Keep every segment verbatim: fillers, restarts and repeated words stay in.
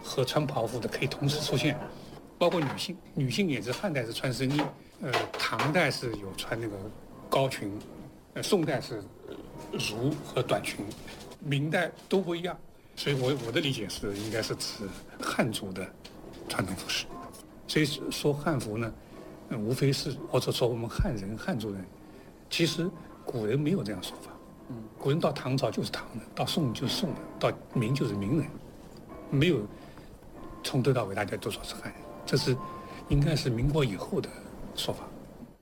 和穿袍服的可以同时出现，包括女性，女性也是汉代是穿深衣，呃，唐代是有穿那个高裙，呃，宋代是襦和短裙，明代都不一样。所以我我的理解是，应该是指汉族的传统服饰。所以说汉服呢，呃、无非是或者说我们汉人汉族人，其实古人没有这样说法。嗯，古人到唐朝就是唐人，到宋就是宋人，到明就是明人，没有从头到尾大家都说是汉人，这是应该是民国以后的说法。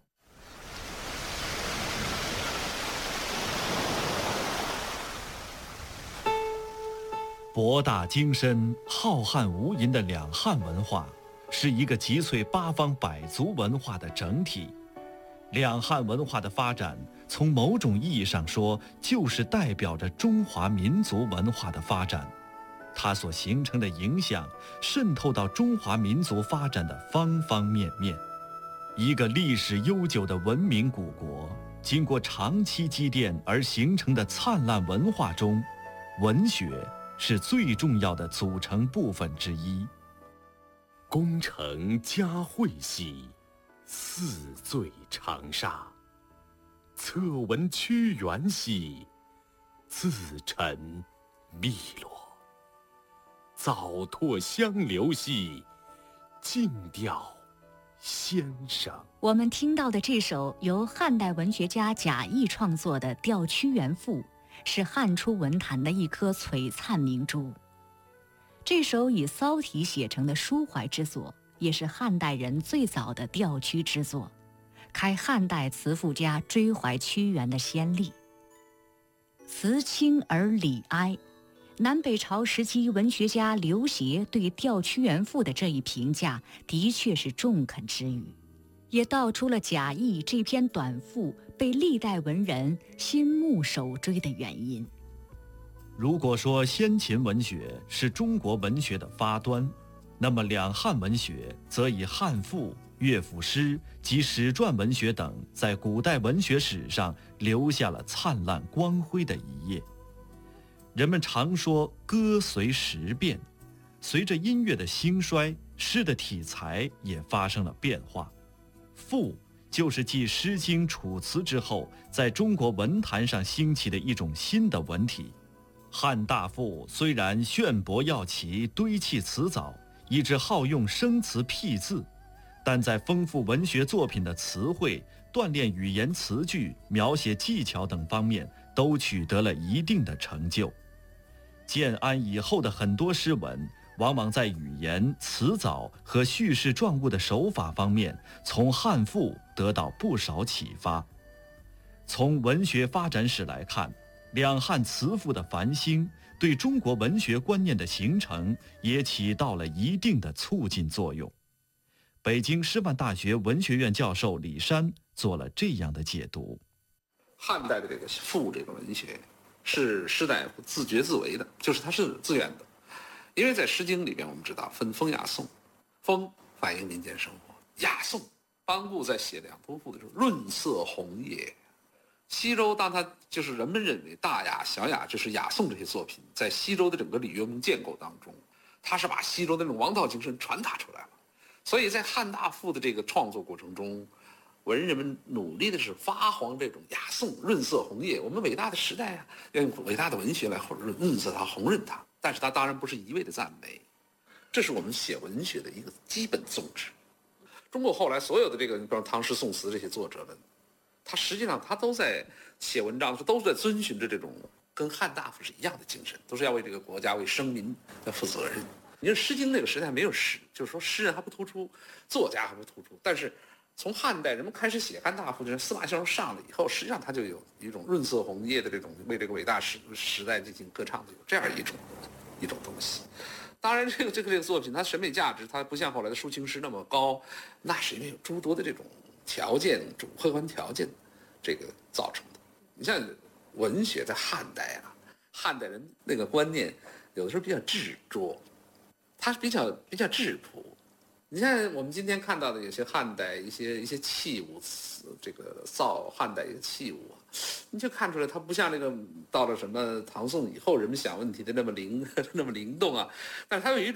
博大精深、浩瀚无垠的两汉文化，是一个集萃八方百族文化的整体。两汉文化的发展，从某种意义上说，就是代表着中华民族文化的发展。它所形成的影响，渗透到中华民族发展的方方面面。一个历史悠久的文明古国，经过长期积淀而形成的灿烂文化中，文学是最重要的组成部分之一。 功成嘉会兮，四醉长沙；侧闻屈原兮，自沉汨罗；早拓香流兮，静调先生。 我们听到的这首由汉代文学家贾谊创作的《吊屈原赋》，是汉初文坛的一颗璀璨明珠。这首以骚体写成的抒怀之作，也是汉代人最早的吊屈之作，开汉代词赋家追怀屈原的先例。词清而理哀，南北朝时期文学家刘勰对《吊屈原赋》的这一评价，的确是中肯之语，也道出了贾谊这篇短赋被历代文人心目首追的原因。 如果说先秦文学是中国文学的发端，那么两汉文学则以汉赋、乐府诗及史传文学等在古代文学史上留下了灿烂光辉的一页。人们常说歌随时变，随着音乐的兴衰，诗的题材也发生了变化。赋就是继《诗经》《楚辞》之后，在中国文坛上兴起的一种新的文体。汉大赋虽然炫博耀奇，堆砌辞藻，以致好用生词僻字，但在丰富文学作品的词汇、锻炼语言词句、描写技巧等方面都取得了一定的成就。建安以后的很多诗文，往往在语言、词藻和叙事状物的手法方面，从汉赋得到不少启发。从文学发展史来看，两汉词赋的繁兴，对中国文学观念的形成也起到了一定的促进作用。北京师范大学文学院教授李山做了这样的解读： 汉代的这个赋这个文学，是士大夫自觉自为的，就是它是自愿的。因为在《诗经》里边，我们知道分风雅颂，风反映民间生活，雅颂班固在写两都赋的时候，润色红叶。西周当他就是人们认为大雅小雅就是雅颂这些作品，在西周的整个礼乐文建构当中，他是把西周的那种王道精神传达出来了。所以在汉大赋的这个创作过程中，文人们努力的是发黄这种雅颂，润色红叶。我们伟大的时代啊，要用伟大的文学来润色它，红润它。但是它当然不是一味的赞美，这是我们写文学的一个基本宗旨。中国后来所有的这个，你比如唐诗宋词这些作者们，他实际上他都在写文章的时候，都是在遵循着这种跟汉大夫是一样的精神，都是要为这个国家、为生民要负责任。你说《诗经》那个时代没有诗，就是说诗人还不突出，作家还不突出。但是从汉代人们开始写汉大夫，就是司马相如上了以后，实际上他就有一种润色红叶的这种为这个伟大时时代进行歌唱的有这样一种一种东西。当然，这个这个这个作品它审美价值，它不像后来的抒情诗那么高，那是因为有诸多的这种条件、主客观条件这个造成的。你像文学在汉代啊，汉代人那个观念有的时候比较执着，它是比较比较质朴。你看我们今天看到的有些汉代一些一些器物，这个造汉代一些器物啊，你就看出来它不像那个到了什么唐宋以后人们想问题的那么灵那么灵动啊，但是它有一种